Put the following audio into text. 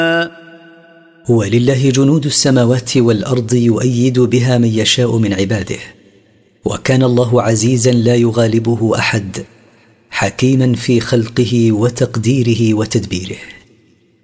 ولله جنود السماوات والأرض يؤيد بها من يشاء من عباده، وكان الله عزيزا لا يغالبه أحد، حكيما في خلقه وتقديره وتدبيره.